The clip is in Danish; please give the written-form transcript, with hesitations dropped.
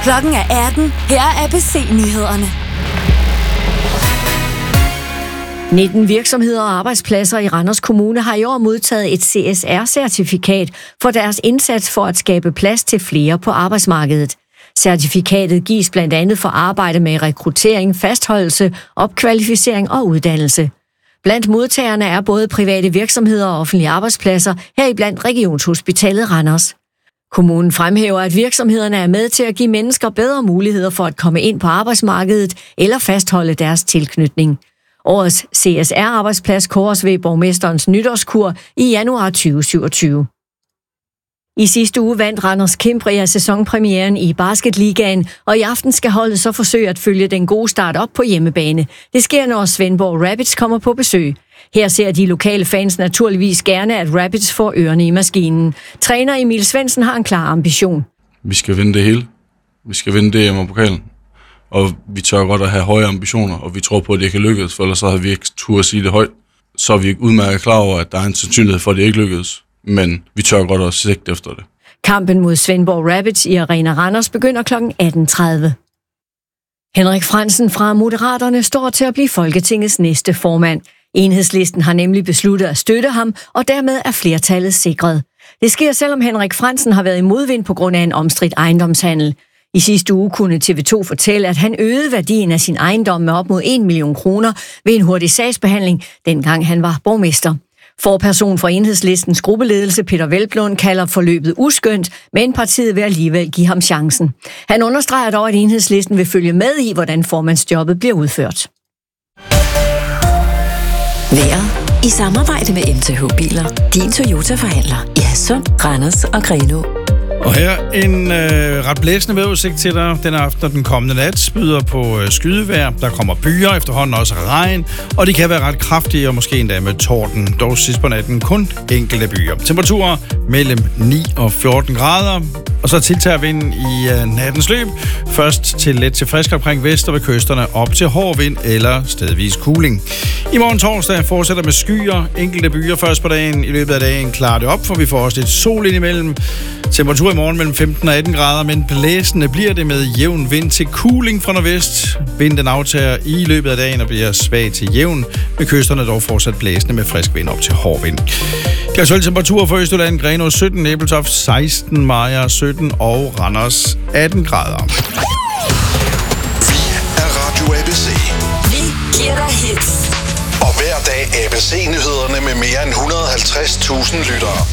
Klokken er 18. Her er ABC-nyhederne. 19 virksomheder og arbejdspladser i Randers Kommune har i år modtaget et CSR-certifikat for deres indsats for at skabe plads til flere på arbejdsmarkedet. Certifikatet gives blandt andet for arbejde med rekruttering, fastholdelse, opkvalificering og uddannelse. Blandt modtagerne er både private virksomheder og offentlige arbejdspladser, heriblandt Regionshospitalet Randers. Kommunen fremhæver, at virksomhederne er med til at give mennesker bedre muligheder for at komme ind på arbejdsmarkedet eller fastholde deres tilknytning. Årets CSR-arbejdsplads kåres ved borgmesterens nytårskur i januar 2027. I sidste uge vandt Randers Cimbria sæsonpremieren i Basketligaen, og i aften skal holdet så forsøge at følge den gode start op på hjemmebane. Det sker, når Svendborg Rapids kommer på besøg. Her ser de lokale fans naturligvis gerne, at Rapids får ørerne i maskinen. Træner Emil Svendsen har en klar ambition. Vi skal vinde det hele. Vi skal vinde DM og pokalen. Og vi tør godt at have høje ambitioner, og vi tror på, at det kan lykkes, for ellers så har vi ikke tur at sige det højt. Så er vi udmærket klar over, at der er en sandsynlighed for, at det ikke lykkes. Men vi tør godt at sigte efter det. Kampen mod Svendborg Rapids i Arena Randers begynder kl. 18.30. Henrik Frandsen fra Moderaterne står til at blive Folketingets næste formand. Enhedslisten har nemlig besluttet at støtte ham, og dermed er flertallet sikret. Det sker, selvom Henrik Frandsen har været i modvind på grund af en omstridt ejendomshandel. I sidste uge kunne TV2 fortælle, at han øgede værdien af sin ejendom med op mod 1 million kroner ved en hurtig sagsbehandling, dengang han var borgmester. Forperson for Enhedslistens gruppeledelse Peter Velblom kalder forløbet uskønt, men partiet vil alligevel give ham chancen. Han understreger dog, at Enhedslisten vil følge med i, hvordan formandsjobbet bliver udført. Vejret i samarbejde med MTH Biler. Din Toyota-forhandler i Hadsund, Randers og Grenaa. Og her en ret blæsende vejrudsigt til dig den aften og den kommende nat. Byder på skydevejr. Der kommer byer, efterhånden også regn. Og de kan være ret kraftige og måske endda med torden. Dog sidst på natten kun enkelte byer. Temperaturer mellem 9 og 14 grader. Og så tiltager vinden i nattens løb. Først til let til frisk omkring vest og ved kysterne op til hård vind eller stedvis kuling. I morgen torsdag fortsætter med skyer. Enkelte byer først på dagen. I løbet af dagen klarer det op, for vi får også lidt sol ind imellem. Temperatur i morgen mellem 15 og 18 grader, men blæsende bliver det med jævn vind til kuling fra nordvest. Vinden aftager i løbet af dagen og bliver svag til jævn, med kysterne dog fortsat blæsende med frisk vind op til hård vind. De aktuelle temperaturer for Østjylland: Grenaa 17, Ebeltoft 16, Mariager 17 og Randers 18 grader. Vi er Radio ABC. Vi giver dig hits. Og hver dag ABC-nyhederne med mere end 150.000 lyttere.